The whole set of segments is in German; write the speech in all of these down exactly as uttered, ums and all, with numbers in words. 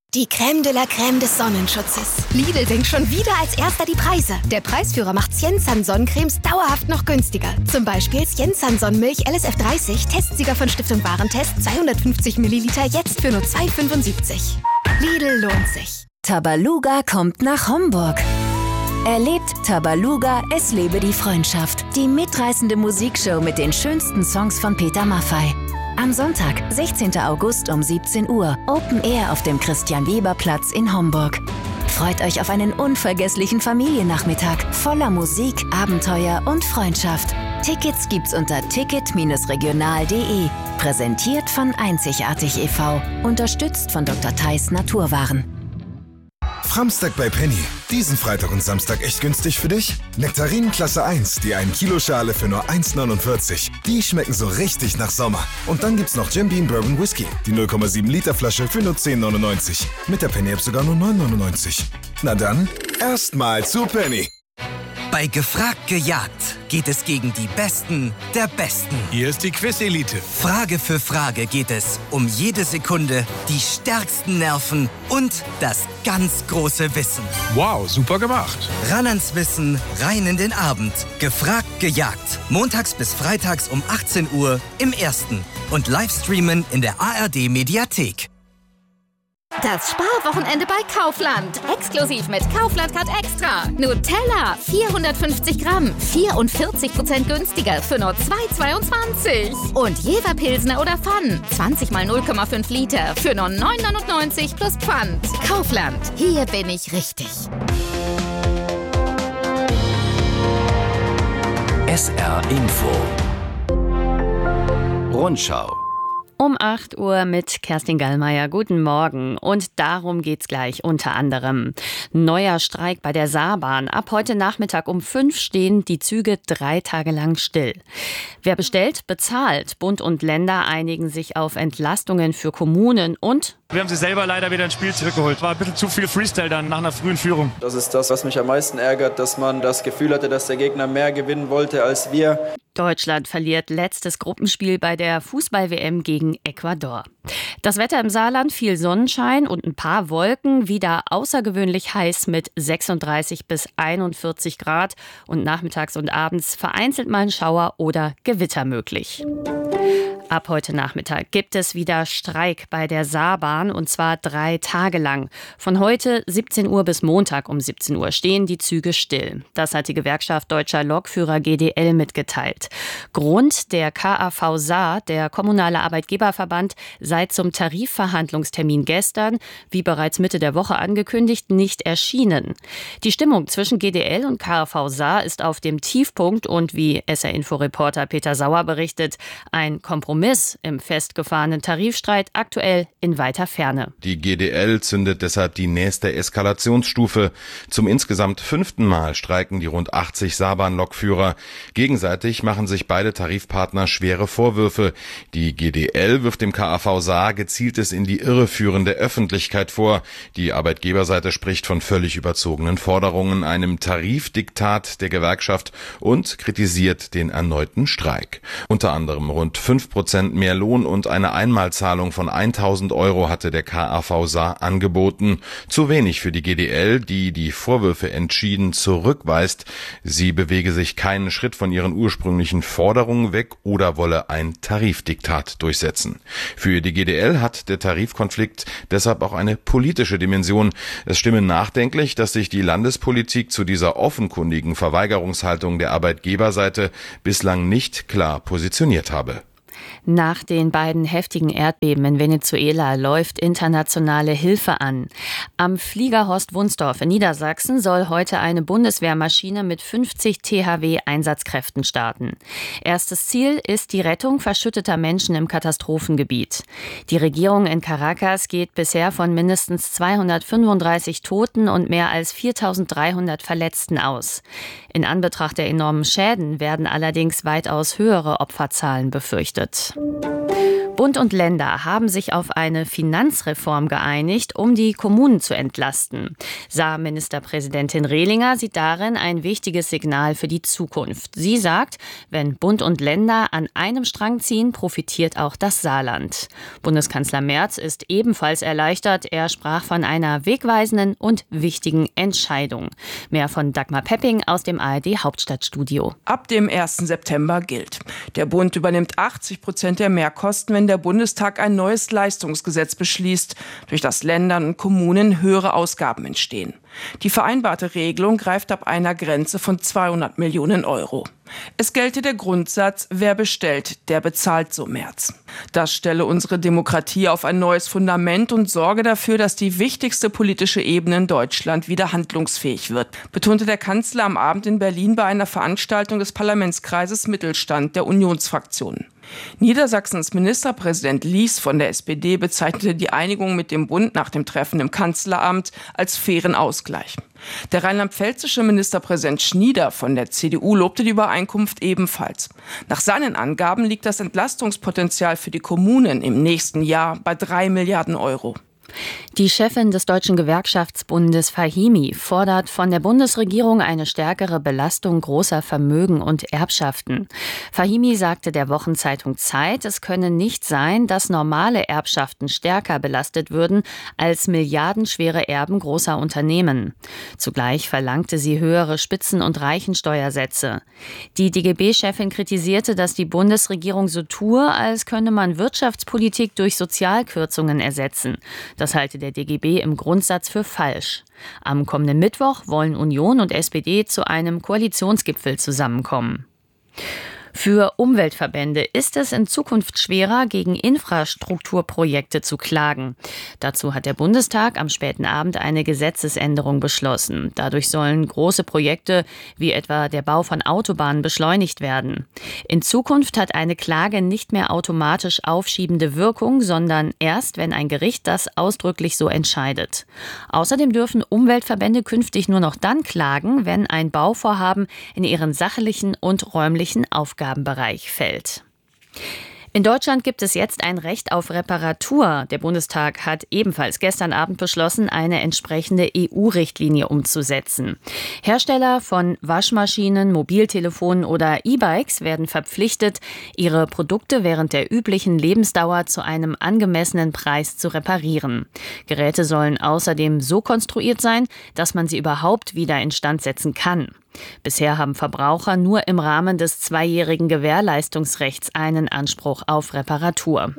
Die Crème de la Crème des Sonnenschutzes. Lidl senkt schon wieder als erster die Preise. Der Preisführer macht Siensan Sonnencremes dauerhaft noch günstiger. Zum Beispiel Siensan Sonnenmilch L S F dreißig, Testsieger von Stiftung Warentest, zweihundertfünfzig Milliliter, jetzt für nur zwei Euro fünfundsiebzig. Lidl lohnt sich. Tabaluga kommt nach Homburg. Erlebt Tabaluga, es lebe die Freundschaft. Die mitreißende Musikshow mit den schönsten Songs von Peter Maffay. Am Sonntag, sechzehnten August um siebzehn Uhr, Open Air auf dem Christian-Weber-Platz in Homburg. Freut euch auf einen unvergesslichen Familiennachmittag voller Musik, Abenteuer und Freundschaft. Tickets gibt's unter ticket Bindestrich regional punkt de. Präsentiert von Einzigartig e V Unterstützt von Doktor Theis Naturwaren. Framstag bei Penny. Diesen Freitag und Samstag echt günstig für dich? Nektarinen Klasse eins, die ein Kilo Schale für nur eins neunundvierzig. Die schmecken so richtig nach Sommer. Und dann gibt's noch Jim Beam Bourbon Whisky. Die null Komma sieben Liter Flasche für nur zehn neunundneunzig. Mit der Penny App sogar nur neun neunundneunzig. Na dann, erstmal zu Penny. Bei Gefragt gejagt geht es gegen die Besten der Besten. Hier ist die Quiz-Elite. Frage für Frage geht es um jede Sekunde, die stärksten Nerven und das ganz große Wissen. Wow, super gemacht. Ran ans Wissen, rein in den Abend. Gefragt gejagt. Montags bis freitags um achtzehn Uhr im Ersten. Und Livestreamen in der A R D-Mediathek. Das Sparwochenende bei Kaufland. Exklusiv mit Kaufland Card Extra. Nutella, vierhundertfünfzig Gramm, vierundvierzig Prozent günstiger für nur zwei Euro zweiundzwanzig. Und Jever Pilsner oder Pfann, zwanzig mal null Komma fünf Liter für nur neun Euro neunundneunzig plus Pfand. Kaufland, hier bin ich richtig. S R Info Rundschau Um acht Uhr mit Kerstin Gallmeier. Guten Morgen. Und darum geht's gleich unter anderem. Neuer Streik bei der Saarbahn. Ab heute Nachmittag um fünf stehen die Züge drei Tage lang still. Wer bestellt, bezahlt. Bund und Länder einigen sich auf Entlastungen für Kommunen und... Wir haben sie selber leider wieder ins Spiel zurückgeholt. War ein bisschen zu viel Freestyle dann nach einer frühen Führung. Das ist das, was mich am meisten ärgert, dass man das Gefühl hatte, dass der Gegner mehr gewinnen wollte als wir. Deutschland verliert letztes Gruppenspiel bei der Fußball-W M gegen Ecuador. Das Wetter im Saarland, viel Sonnenschein und ein paar Wolken, wieder außergewöhnlich heiß mit sechsunddreißig bis einundvierzig Grad und nachmittags und abends vereinzelt mal ein Schauer oder Gewitter möglich. Ab heute Nachmittag gibt es wieder Streik bei der Saarbahn und zwar drei Tage lang. Von heute siebzehn Uhr bis Montag um siebzehn Uhr stehen die Züge still. Das hat die Gewerkschaft Deutscher Lokführer G D L mitgeteilt. Grund, der K A V Saar, der kommunale Arbeitgeberverband, sei zum Tarifverhandlungstermin gestern, wie bereits Mitte der Woche angekündigt, nicht erschienen. Die Stimmung zwischen G D L und K A V Saar ist auf dem Tiefpunkt und wie S R-Info-Reporter Peter Sauer berichtet, ein Kompromiss im festgefahrenen Tarifstreit aktuell in weiter Ferne. Die G D L zündet deshalb die nächste Eskalationsstufe. Zum insgesamt fünften Mal streiken die rund achtzig Saarbahn-Lokführer. Gegenseitig machen sich beide Tarifpartner schwere Vorwürfe. Die G D L wirft dem K A V Saar gezieltes in die Irre führen der Öffentlichkeit vor. Die Arbeitgeberseite spricht von völlig überzogenen Forderungen, einem Tarifdiktat der Gewerkschaft und kritisiert den erneuten Streik. Unter anderem rund fünf Prozent mehr Lohn und eine Einmalzahlung von tausend Euro hatte der K A V Saar angeboten. Zu wenig für die G D L, die die Vorwürfe entschieden zurückweist. Sie bewege sich keinen Schritt von ihren ursprünglichen Forderungen weg oder wolle ein Tarifdiktat durchsetzen. Für die G D L hat der Tarifkonflikt deshalb auch eine politische Dimension. Es stimme nachdenklich, dass sich die Landespolitik zu dieser offenkundigen Verweigerungshaltung der Arbeitgeberseite bislang nicht klar positioniert habe. Nach den beiden heftigen Erdbeben in Venezuela läuft internationale Hilfe an. Am Flieger Horst Wunsdorf in Niedersachsen soll heute eine Bundeswehrmaschine mit fünfzig T H W Einsatzkräften starten. Erstes Ziel ist die Rettung verschütteter Menschen im Katastrophengebiet. Die Regierung in Caracas geht bisher von mindestens zweihundertfünfunddreißig Toten und mehr als viertausenddreihundert Verletzten aus. In Anbetracht der enormen Schäden werden allerdings weitaus höhere Opferzahlen befürchtet. Bund und Länder haben sich auf eine Finanzreform geeinigt, um die Kommunen zu entlasten. Saarministerpräsidentin Rehlinger sieht darin ein wichtiges Signal für die Zukunft. Sie sagt, wenn Bund und Länder an einem Strang ziehen, profitiert auch das Saarland. Bundeskanzler Merz ist ebenfalls erleichtert. Er sprach von einer wegweisenden und wichtigen Entscheidung. Mehr von Dagmar Pepping aus dem A R D Hauptstadtstudio. Ab dem ersten September gilt: Der Bund übernimmt achtzig Prozent der Mehrkosten, wenn der Bundestag ein neues Leistungsgesetz beschließt, durch das Ländern und Kommunen höhere Ausgaben entstehen. Die vereinbarte Regelung greift ab einer Grenze von zweihundert Millionen Euro. Es gelte der Grundsatz, wer bestellt, der bezahlt, so Merz. Das stelle unsere Demokratie auf ein neues Fundament und sorge dafür, dass die wichtigste politische Ebene in Deutschland wieder handlungsfähig wird, betonte der Kanzler am Abend in Berlin bei einer Veranstaltung des Parlamentskreises Mittelstand der Unionsfraktionen. Niedersachsens Ministerpräsident Lies von der S P D bezeichnete die Einigung mit dem Bund nach dem Treffen im Kanzleramt als fairen Ausgleich. Der rheinland-pfälzische Ministerpräsident Schnieder von der C D U lobte die Übereinkunft ebenfalls. Nach seinen Angaben liegt das Entlastungspotenzial für die Kommunen im nächsten Jahr bei drei Milliarden Euro. Die Chefin des Deutschen Gewerkschaftsbundes Fahimi fordert von der Bundesregierung eine stärkere Belastung großer Vermögen und Erbschaften. Fahimi sagte der Wochenzeitung Zeit, es könne nicht sein, dass normale Erbschaften stärker belastet würden als milliardenschwere Erben großer Unternehmen. Zugleich verlangte sie höhere Spitzen- und Reichensteuersätze. Die D G B-Chefin kritisierte, dass die Bundesregierung so tue, als könne man Wirtschaftspolitik durch Sozialkürzungen ersetzen. Das halte der D G B im Grundsatz für falsch. Am kommenden Mittwoch wollen Union und S P D zu einem Koalitionsgipfel zusammenkommen. Für Umweltverbände ist es in Zukunft schwerer, gegen Infrastrukturprojekte zu klagen. Dazu hat der Bundestag am späten Abend eine Gesetzesänderung beschlossen. Dadurch sollen große Projekte wie etwa der Bau von Autobahnen beschleunigt werden. In Zukunft hat eine Klage nicht mehr automatisch aufschiebende Wirkung, sondern erst, wenn ein Gericht das ausdrücklich so entscheidet. Außerdem dürfen Umweltverbände künftig nur noch dann klagen, wenn ein Bauvorhaben in ihren sachlichen und räumlichen Aufgaben Bereich fällt. In Deutschland gibt es jetzt ein Recht auf Reparatur. Der Bundestag hat ebenfalls gestern Abend beschlossen, eine entsprechende E U-Richtlinie umzusetzen. Hersteller von Waschmaschinen, Mobiltelefonen oder E-Bikes werden verpflichtet, ihre Produkte während der üblichen Lebensdauer zu einem angemessenen Preis zu reparieren. Geräte sollen außerdem so konstruiert sein, dass man sie überhaupt wieder instand setzen kann. Bisher haben Verbraucher nur im Rahmen des zweijährigen Gewährleistungsrechts einen Anspruch auf Reparatur.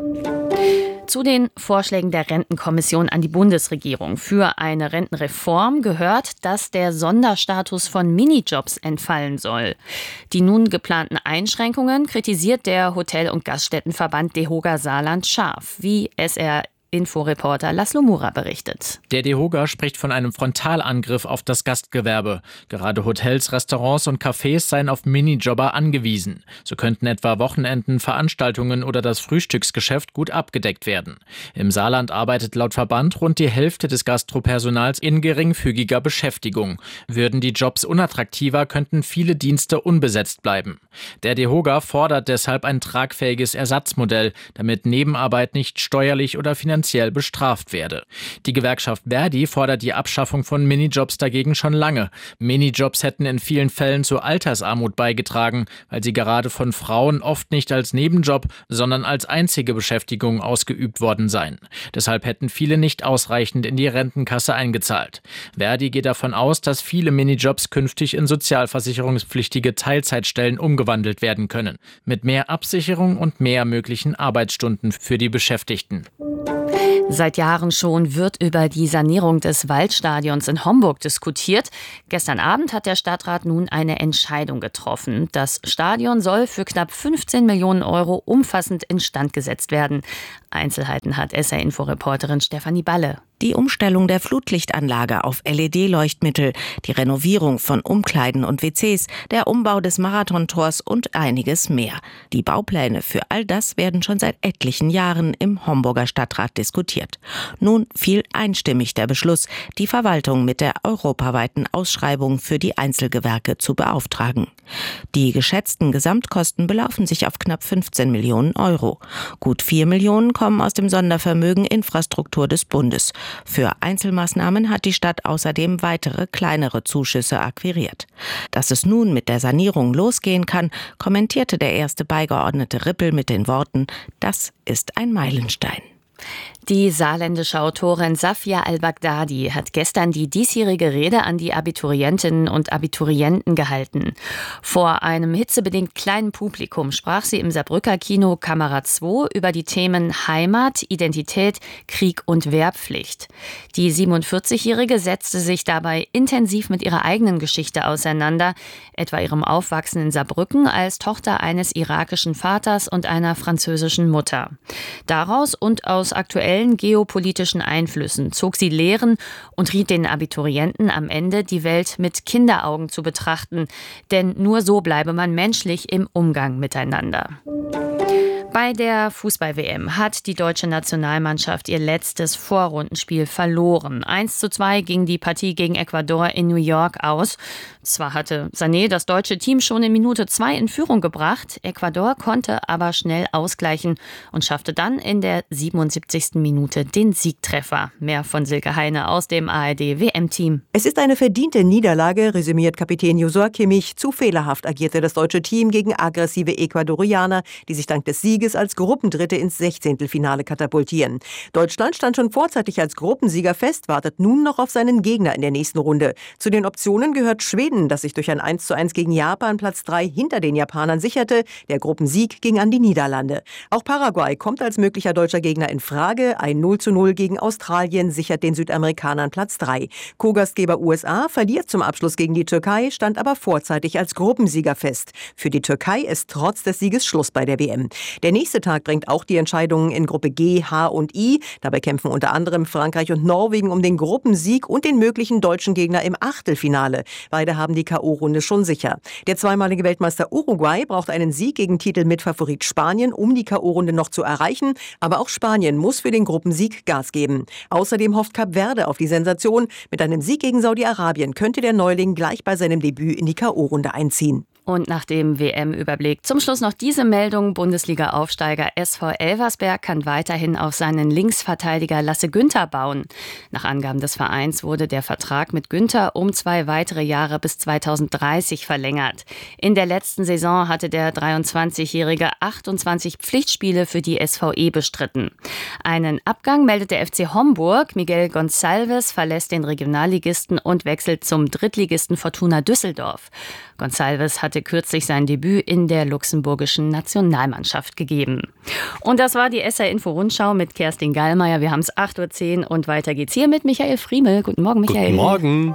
Zu den Vorschlägen der Rentenkommission an die Bundesregierung für eine Rentenreform gehört, dass der Sonderstatus von Minijobs entfallen soll. Die nun geplanten Einschränkungen kritisiert der Hotel- und Gaststättenverband DEHOGA Saarland scharf, wie S R Inforeporter Laszlo Mura berichtet. Der DEHOGA spricht von einem Frontalangriff auf das Gastgewerbe. Gerade Hotels, Restaurants und Cafés seien auf Minijobber angewiesen. So könnten etwa Wochenenden, Veranstaltungen oder das Frühstücksgeschäft gut abgedeckt werden. Im Saarland arbeitet laut Verband rund die Hälfte des Gastropersonals in geringfügiger Beschäftigung. Würden die Jobs unattraktiver, könnten viele Dienste unbesetzt bleiben. Der DEHOGA fordert deshalb ein tragfähiges Ersatzmodell, damit Nebenarbeit nicht steuerlich oder finanziell bestraft werde. Die Gewerkschaft Verdi fordert die Abschaffung von Minijobs dagegen schon lange. Minijobs hätten in vielen Fällen zur Altersarmut beigetragen, weil sie gerade von Frauen oft nicht als Nebenjob, sondern als einzige Beschäftigung ausgeübt worden seien. Deshalb hätten viele nicht ausreichend in die Rentenkasse eingezahlt. Verdi geht davon aus, dass viele Minijobs künftig in sozialversicherungspflichtige Teilzeitstellen umgewandelt werden können. Mit mehr Absicherung und mehr möglichen Arbeitsstunden für die Beschäftigten. Seit Jahren schon wird über die Sanierung des Waldstadions in Homburg diskutiert. Gestern Abend hat der Stadtrat nun eine Entscheidung getroffen. Das Stadion soll für knapp fünfzehn Millionen Euro umfassend instand gesetzt werden. Einzelheiten hat S R-Info-Reporterin Stefanie Balle. Die Umstellung der Flutlichtanlage auf L E D-Leuchtmittel, die Renovierung von Umkleiden und W Cs, der Umbau des Marathontors und einiges mehr. Die Baupläne für all das werden schon seit etlichen Jahren im Homburger Stadtrat diskutiert. Nun fiel einstimmig der Beschluss, die Verwaltung mit der europaweiten Ausschreibung für die Einzelgewerke zu beauftragen. Die geschätzten Gesamtkosten belaufen sich auf knapp fünfzehn Millionen Euro. Gut vier Millionen kommen aus dem Sondervermögen Infrastruktur des Bundes. Für Einzelmaßnahmen hat die Stadt außerdem weitere kleinere Zuschüsse akquiriert. Dass es nun mit der Sanierung losgehen kann, kommentierte der erste Beigeordnete Rippel mit den Worten: Das ist ein Meilenstein. Die saarländische Autorin Safia al-Baghdadi hat gestern die diesjährige Rede an die Abiturientinnen und Abiturienten gehalten. Vor einem hitzebedingt kleinen Publikum sprach sie im Saarbrücker Kino Kamera zwei über die Themen Heimat, Identität, Krieg und Wehrpflicht. Die siebenundvierzigjährige setzte sich dabei intensiv mit ihrer eigenen Geschichte auseinander, etwa ihrem Aufwachsen in Saarbrücken als Tochter eines irakischen Vaters und einer französischen Mutter. Daraus und aus aktuellen geopolitischen Einflüssen zog sie Lehren und riet den Abiturienten am Ende, die Welt mit Kinderaugen zu betrachten, denn nur so bleibe man menschlich im Umgang miteinander. Bei der Fußball-W M hat die deutsche Nationalmannschaft ihr letztes Vorrundenspiel verloren. eins zu zwei ging die Partie gegen Ecuador in New York aus. Zwar hatte Sané das deutsche Team schon in Minute zwei in Führung gebracht, Ecuador konnte aber schnell ausgleichen und schaffte dann in der siebenundsiebzigsten Minute den Siegtreffer. Mehr von Silke Heine aus dem A R D-W M-Team. Es ist eine verdiente Niederlage, resümiert Kapitän Joshua Kimmich. Zu fehlerhaft agierte das deutsche Team gegen aggressive Ecuadorianer, die sich dank des Sieges als Gruppendritte ins Sechzehntelfinale katapultieren. Deutschland stand schon vorzeitig als Gruppensieger fest, wartet nun noch auf seinen Gegner in der nächsten Runde. Zu den Optionen gehört Schweden, das sich durch ein eins zu eins gegen Japan Platz drei hinter den Japanern sicherte. Der Gruppensieg ging an die Niederlande. Auch Paraguay kommt als möglicher deutscher Gegner in Frage. Ein null zu null gegen Australien sichert den Südamerikanern Platz drei. Co-Gastgeber U S A verliert zum Abschluss gegen die Türkei, stand aber vorzeitig als Gruppensieger fest. Für die Türkei ist trotz des Sieges Schluss bei der W M. Der nächste Tag bringt auch die Entscheidungen in Gruppe G, H und I. Dabei kämpfen unter anderem Frankreich und Norwegen um den Gruppensieg und den möglichen deutschen Gegner im Achtelfinale. Beide haben die K O-Runde schon sicher. Der zweimalige Weltmeister Uruguay braucht einen Sieg gegen Titelmitfavorit Spanien, um die K O-Runde noch zu erreichen. Aber auch Spanien muss für den Gruppensieg Gas geben. Außerdem hofft Kap Verde auf die Sensation. Mit einem Sieg gegen Saudi-Arabien könnte der Neuling gleich bei seinem Debüt in die K O-Runde einziehen. Und nach dem W M-Überblick zum Schluss noch diese Meldung. Bundesliga-Aufsteiger S V Elversberg kann weiterhin auf seinen Linksverteidiger Lasse Günther bauen. Nach Angaben des Vereins wurde der Vertrag mit Günther um zwei weitere Jahre bis zweitausenddreißig verlängert. In der letzten Saison hatte der dreiundzwanzigjährige achtundzwanzig Pflichtspiele für die S V E bestritten. Einen Abgang meldet der F C Homburg. Miguel Gonçalves verlässt den Regionalligisten und wechselt zum Drittligisten Fortuna Düsseldorf. Gonçalves hatte kürzlich sein Debüt in der luxemburgischen Nationalmannschaft gegeben. Und das war die S R-Info-Rundschau mit Kerstin Gallmeier. Wir haben es acht Uhr zehn und weiter geht's hier mit Michael Friemel. Guten Morgen, Michael. Guten Morgen.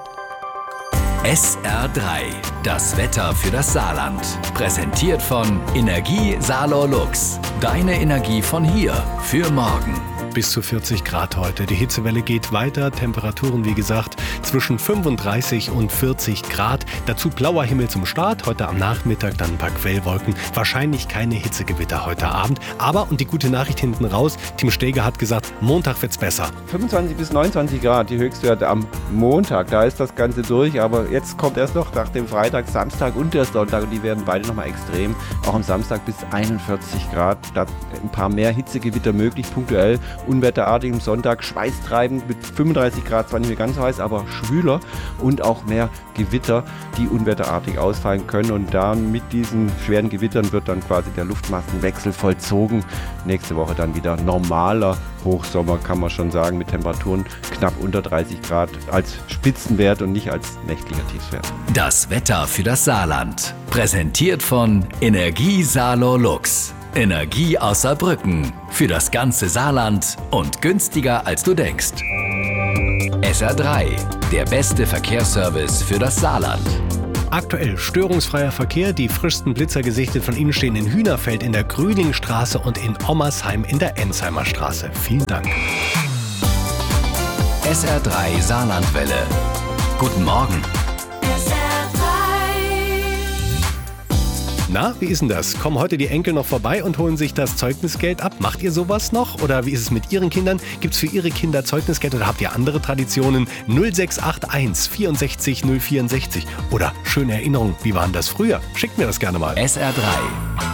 S R drei, das Wetter für das Saarland. Präsentiert von Energie Saarlor Lux. Deine Energie von hier für morgen. Bis zu vierzig Grad heute. Die Hitzewelle geht weiter. Temperaturen, wie gesagt, zwischen fünfunddreißig und vierzig Grad. Dazu blauer Himmel zum Start. Heute am Nachmittag dann ein paar Quellwolken. Wahrscheinlich keine Hitzegewitter heute Abend. Aber, und die gute Nachricht hinten raus, Tim Steger hat gesagt, Montag wird's besser. fünfundzwanzig bis neunundzwanzig Grad, die Höchstwerte am Montag. Da ist das Ganze durch. Aber jetzt kommt erst noch nach dem Freitag, Samstag und der Sonntag. Und die werden beide nochmal extrem. Auch am Samstag bis einundvierzig Grad. Da ein paar mehr Hitzegewitter möglich, punktuell. Unwetterartig am Sonntag, schweißtreibend mit fünfunddreißig Grad, zwar nicht mehr ganz so heiß, aber schwüler und auch mehr Gewitter, die unwetterartig ausfallen können. Und dann mit diesen schweren Gewittern wird dann quasi der Luftmassenwechsel vollzogen. Nächste Woche dann wieder normaler Hochsommer, kann man schon sagen, mit Temperaturen knapp unter dreißig Grad als Spitzenwert und nicht als nächtlicher Tiefswert. Das Wetter für das Saarland. Präsentiert von Energie Saarlor Lux. Energie aus Saarbrücken. Für das ganze Saarland und günstiger als du denkst. S R drei, der beste Verkehrsservice für das Saarland. Aktuell störungsfreier Verkehr. Die frischsten Blitzer gesichtet von Ihnen stehen in Hühnerfeld in der Grülingstraße und in Ommersheim in der Ensheimer Straße. Vielen Dank. S R drei Saarlandwelle. Guten Morgen. Na, wie ist denn das? Kommen heute die Enkel noch vorbei und holen sich das Zeugnisgeld ab? Macht ihr sowas noch? Oder wie ist es mit Ihren Kindern? Gibt es für Ihre Kinder Zeugnisgeld oder habt ihr andere Traditionen? null sechs acht eins vierundsechzig null vierundsechzig. Oder schöne Erinnerungen, wie waren das früher? Schickt mir das gerne mal. S R drei.